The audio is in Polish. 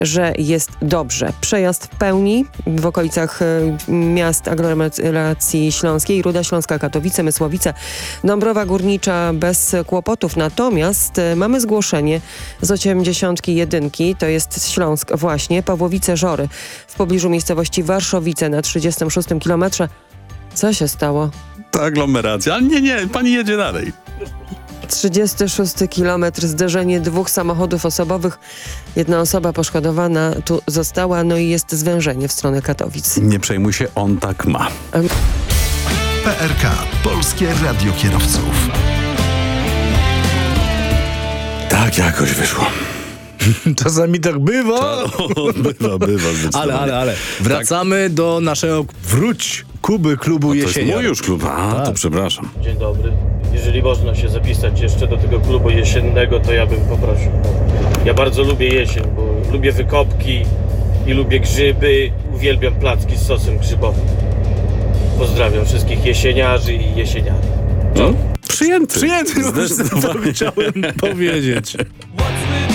że jest dobrze. Przejazd w pełni w okolicach miast aglomeracji śląskiej, Ruda Śląska, Katowice, Mysłowice, Dąbrowa Górnicza bez kłopotów. Natomiast mamy zgłoszenie z 81, to jest Śląsk właśnie, Pawłowice-Żory w pobliżu miejscowości Warszowice na 36 kilometrze. Co się stało? Ta aglomeracja, ale nie, pani jedzie dalej. 36 kilometr, zderzenie dwóch samochodów osobowych. Jedna osoba poszkodowana tu została, no i jest zwężenie w stronę Katowic. Nie przejmuj się, on tak ma. PRK, Polskie Radio Kierowców. Tak jakoś wyszło. Czasami tak bywa. Bywa. zdecydowanie. Ale wracamy do naszego Kuby klubu To jest jesienia. mój już klub. To przepraszam. Dzień dobry. Jeżeli można się zapisać jeszcze do tego klubu jesiennego, to ja bym poprosił. Ja bardzo lubię jesień, bo lubię wykopki i lubię grzyby. Uwielbiam placki z sosem grzybowym. Pozdrawiam wszystkich jesieniarzy i jesieniary. Przyjęty. Przyjęty, Zdecydowanie. to chciałem powiedzieć.